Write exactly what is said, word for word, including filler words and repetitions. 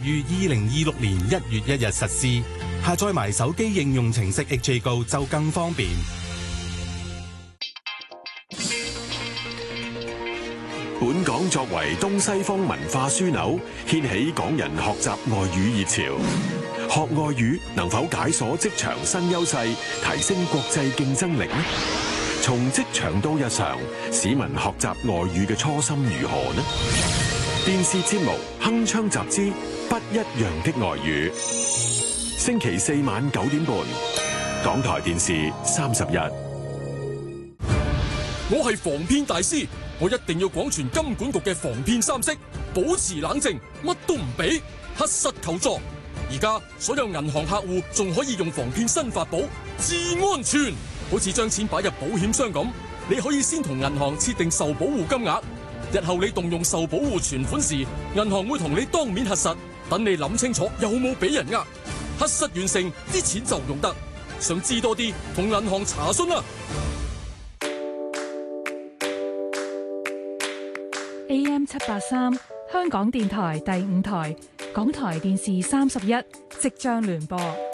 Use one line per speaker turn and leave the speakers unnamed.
於二零二六年一月一日實施，下載埋手機應用程式 H A Go 就更方便。
本港作為東西方文化樞紐，掀起港人學習外語熱潮。學外語能否解鎖職場新優勢，提升國際競爭力呢？從職場到日常，市民學習外語嘅初心如何呢？電視節目《鏗鏘集之不一樣的外語》，星期四晚九點半，港台電視三十一。
我係防騙大師，我一定要廣傳金管局嘅防騙三式，保持冷靜，乜都唔俾，核實求助。而家所有銀行客戶仲可以用防騙新法寶至安全，好似將錢擺入保險箱咁，你可以先同銀行設定受保護金額，日後你動用受保護存款時，銀行會同你當面核實，等你諗清楚有冇俾人呃，核實完成啲錢就用得。想知多啲，同銀行查詢啦。
A M 七八三，香港電台第五台，港台電視三十一，即將聯播。